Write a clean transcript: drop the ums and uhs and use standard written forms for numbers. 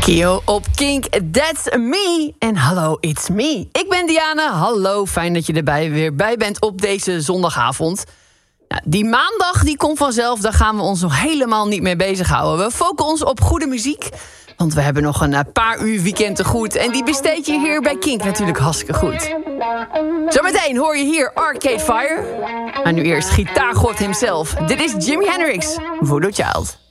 Kio op Kink, that's me. En hallo, it's me. Ik ben Diana, hallo, fijn dat je erbij weer bij bent op deze zondagavond. Nou, die maandag die komt vanzelf, daar gaan we ons nog helemaal niet mee bezighouden. We focussen ons op goede muziek, want we hebben nog een paar uur weekend te goed. En die besteed je hier bij Kink natuurlijk hartstikke goed. Zometeen hoor je hier Arcade Fire. Maar nu eerst gitaargod himself. Dit is Jimi Hendrix, Voodoo Child.